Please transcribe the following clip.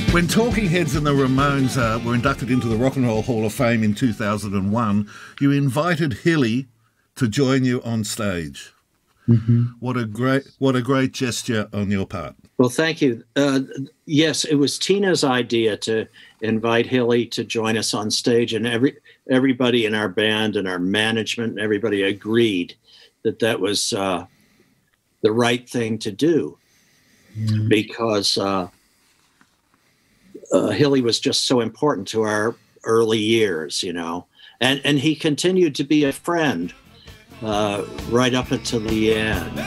When Talking Heads and the Ramones were inducted into the Rock and Roll Hall of Fame in 2001, you invited Hilly to join you on stage. Mm-hmm. What a great gesture on your part. Well, thank you. Yes, it was Tina's idea to invite Hilly to join us on stage, and everybody in our band and our management and everybody agreed that was the right thing to do, because Hilly was just so important to our early years, you know, and he continued to be a friend right up until the end.